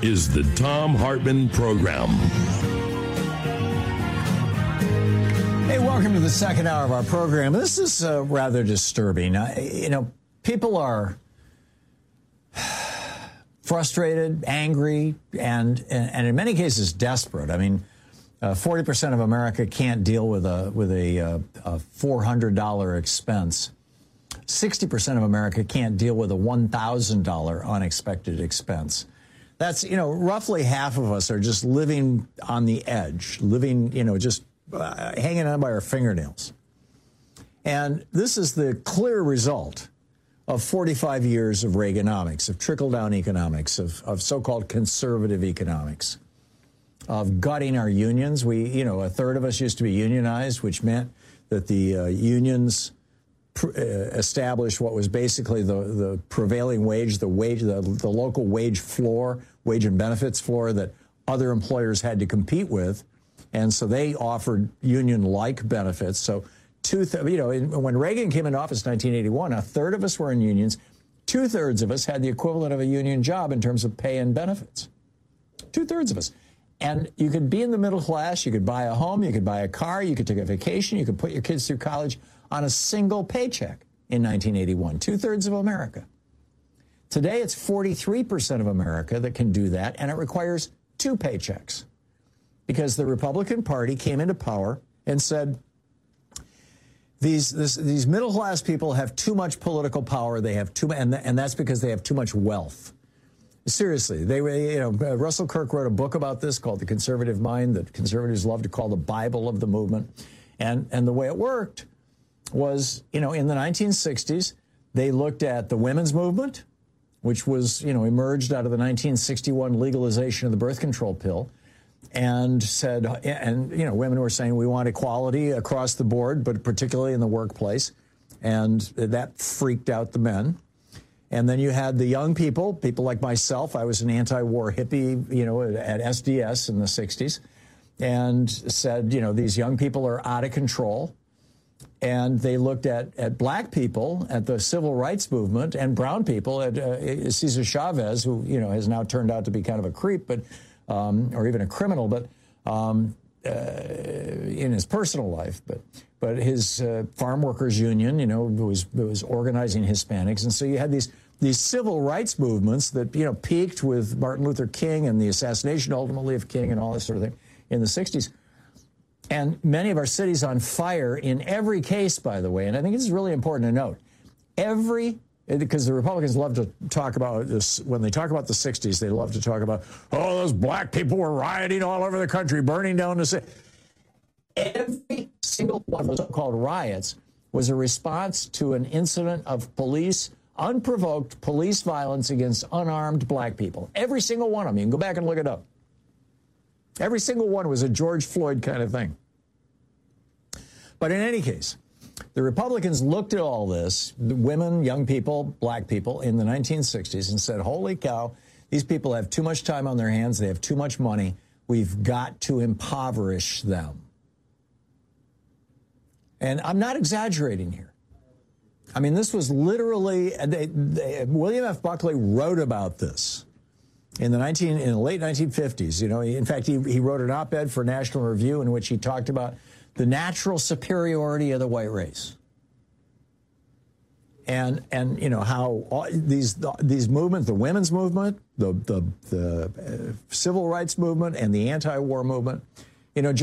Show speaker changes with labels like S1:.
S1: is the Thom Hartmann Program.
S2: Hey, welcome to the second hour of our program. This is rather disturbing. People are frustrated, angry, and in many cases desperate. I mean, 40% of America can't deal with a $400 expense. 60% of America can't deal with a $1,000 unexpected expense. That's, roughly half of us are just living on the edge, just hanging on by our fingernails. And this is the clear result of 45 years of Reaganomics, of trickle-down economics, of so-called conservative economics, of gutting our unions. A third of us used to be unionized, which meant that the unions established what was basically the prevailing wage, the local wage floor, wage and benefits floor that other employers had to compete with. And so they offered union-like benefits. So when Reagan came into office in 1981, a third of us were in unions. Two-thirds of us had the equivalent of a union job in terms of pay and benefits. Two-thirds of us. And you could be in the middle class, you could buy a home, you could buy a car, you could take a vacation, you could put your kids through college on a single paycheck in 1981. Two-thirds of America. Today, it's 43% of America that can do that, and it requires two paychecks. Because the Republican Party came into power and said, these middle-class people have too much political power, they have and that's because they have too much wealth. Seriously, Russell Kirk wrote a book about this called The Conservative Mind that conservatives love to call the Bible of the movement. And the way it worked was, in the 1960s, they looked at the women's movement, which was, emerged out of the 1961 legalization of the birth control pill, and said, women were saying we want equality across the board, but particularly in the workplace. And that freaked out the men. And then you had the young people like myself. I was an anti-war hippie, at SDS in the 60s, and said, these young people are out of control. And they looked at black people, at the civil rights movement, and brown people, at Cesar Chavez, who, has now turned out to be kind of a creep, but or even a criminal, but in his personal life. But his farm workers union, was organizing Hispanics. And so you had these civil rights movements that, peaked with Martin Luther King and the assassination ultimately of King and all this sort of thing in the 60s. And many of our cities on fire in every case, by the way, and I think it's really important to note, because the Republicans love to talk about this, when they talk about the 60s, they love to talk about, those black people were rioting all over the country, burning down the city. Every single one of those so-called riots was a response to an incident of unprovoked police violence against unarmed black people. Every single one of them. You can go back and look it up. Every single one was a George Floyd kind of thing. But in any case, the Republicans looked at all this, women, young people, black people, in the 1960s and said, holy cow, these people have too much time on their hands, they have too much money, we've got to impoverish them. And I'm not exaggerating here. I mean, this was literally, William F. Buckley wrote about this in the late 1950s. In fact, he wrote an op-ed for National Review in which he talked about the natural superiority of the white race. And how all these movements, the women's movement, the civil rights movement, and the anti-war movement,